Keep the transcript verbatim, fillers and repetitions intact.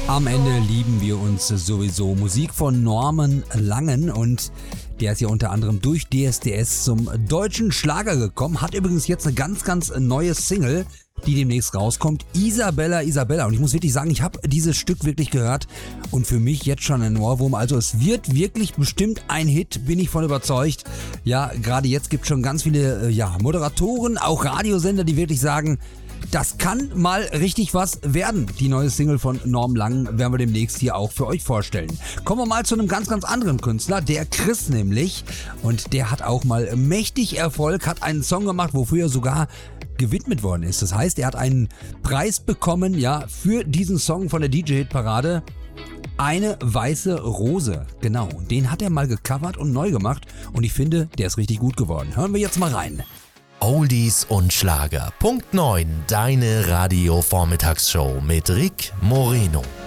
Am Ende lieben wir uns sowieso. Musik von Norman Langen, und der ist ja unter anderem durch D S D S zum deutschen Schlager gekommen. Hat übrigens jetzt eine ganz, ganz neue Single, die demnächst rauskommt. Isabella, Isabella. Und ich muss wirklich sagen, ich habe dieses Stück wirklich gehört und für mich jetzt schon ein Ohrwurm. Also es wird wirklich bestimmt ein Hit, bin ich von überzeugt. Ja, gerade jetzt gibt es schon ganz viele äh, ja, Moderatoren, auch Radiosender, die wirklich sagen, das kann mal richtig was werden. Die neue Single von Norm Lang werden wir demnächst hier auch für euch vorstellen. Kommen wir mal zu einem ganz, ganz anderen Künstler, der Chris nämlich. Und der hat auch mal mächtig Erfolg, hat einen Song gemacht, wofür er sogar gewidmet worden ist. Das heißt, er hat einen Preis bekommen, ja, für diesen Song von der D J-Hit-Parade. Eine weiße Rose, genau. Den hat er mal gecovert und neu gemacht. Und ich finde, der ist richtig gut geworden. Hören wir jetzt mal rein. Oldies und Schlager. Punkt neun. Deine Radio-Vormittagsshow mit Rick Moreno.